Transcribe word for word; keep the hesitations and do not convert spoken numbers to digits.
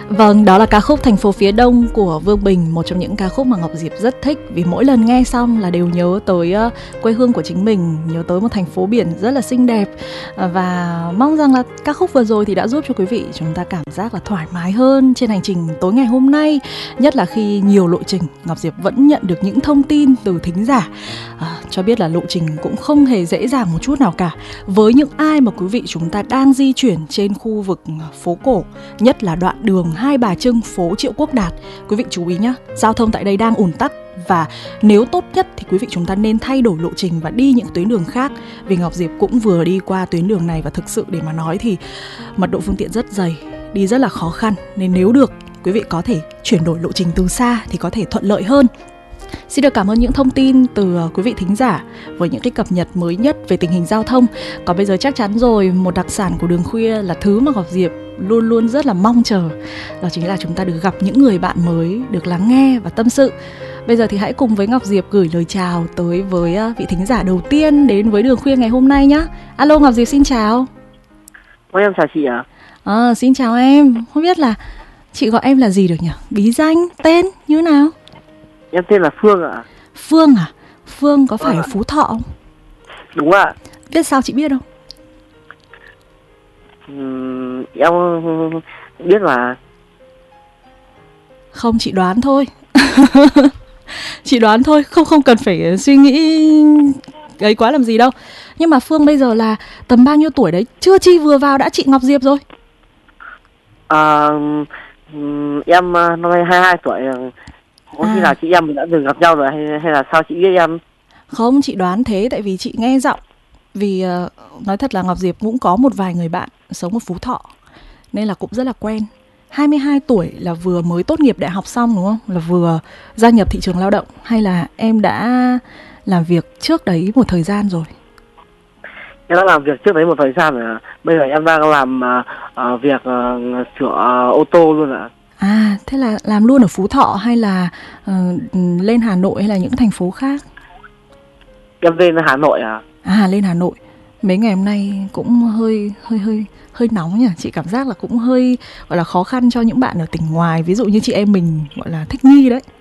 Vâng, đó là ca khúc Thành phố phía Đông của Vương Bình, một trong những ca khúc mà Ngọc Diệp rất thích vì mỗi lần nghe xong là đều nhớ tới uh, quê hương của chính mình, nhớ tới một thành phố biển rất là xinh đẹp. uh, Và mong rằng là ca khúc vừa rồi thì đã giúp cho quý vị chúng ta cảm giác là thoải mái hơn trên hành trình tối ngày hôm nay. Nhất là khi nhiều lộ trình, Ngọc Diệp vẫn nhận được những thông tin từ thính giả uh, cho biết là lộ trình cũng không hề dễ dàng một chút nào cả. Với những ai mà quý vị chúng ta đang di chuyển trên khu vực phố cổ, nhất là đoạn đường Hai Bà Trưng, phố Triệu Quốc Đạt, quý vị chú ý nhé, giao thông tại đây đang ùn tắc. Và nếu tốt nhất thì quý vị chúng ta nên thay đổi lộ trình và đi những tuyến đường khác. Vì Ngọc Diệp cũng vừa đi qua tuyến đường này và thực sự để mà nói thì mật độ phương tiện rất dày, đi rất là khó khăn. Nên nếu được, quý vị có thể chuyển đổi lộ trình từ xa thì có thể thuận lợi hơn. Xin được cảm ơn những thông tin từ quý vị thính giả với những cái cập nhật mới nhất về tình hình giao thông. Còn bây giờ chắc chắn rồi, một đặc sản của đường khuya là thứ mà Ngọc Diệp luôn luôn rất là mong chờ. Đó chính là chúng ta được gặp những người bạn mới, được lắng nghe và tâm sự. Bây giờ thì hãy cùng với Ngọc Diệp gửi lời chào tới với vị thính giả đầu tiên đến với đường khuya ngày hôm nay nhé. Alo, Ngọc Diệp xin chào. Ôi, em chào chị ạ. À, xin chào em. Không biết là chị gọi em là gì được nhỉ? Bí danh, tên như nào? Em tên là Phương ạ. Phương à? Phương có phải à. Phú Thọ không? Đúng ạ. Biết sao chị biết không? Uhm, em biết mà. Không, chị đoán thôi. Chị đoán thôi, không không cần phải suy nghĩ ấy quá làm gì đâu. Nhưng mà Phương bây giờ là tầm bao nhiêu tuổi đấy? Chưa chi vừa vào đã chị Ngọc Diệp rồi. À, em năm nay hai mươi hai tuổi. Có khi à. là chị em mình đã từng gặp nhau rồi hay, hay là sao chị biết em? Không, chị đoán thế tại vì chị nghe giọng. Vì uh, nói thật là Ngọc Diệp cũng có một vài người bạn sống ở Phú Thọ, nên là cũng rất là quen. Hai mươi hai tuổi là vừa mới tốt nghiệp đại học xong đúng không? Là vừa gia nhập thị trường lao động hay là em đã làm việc trước đấy một thời gian rồi? Em đã làm việc trước đấy một thời gian rồi. Bây giờ em đang làm uh, việc uh, sửa uh, ô tô luôn ạ. À, thế là làm luôn ở Phú Thọ hay là uh, lên Hà Nội hay là những thành phố khác? Em lên Hà Nội à? À, lên Hà Nội. Mấy ngày hôm nay cũng hơi hơi hơi hơi nóng nhỉ. Chị cảm giác là cũng hơi gọi là khó khăn cho những bạn ở tỉnh ngoài, ví dụ như chị em mình gọi là thích nghi đấy.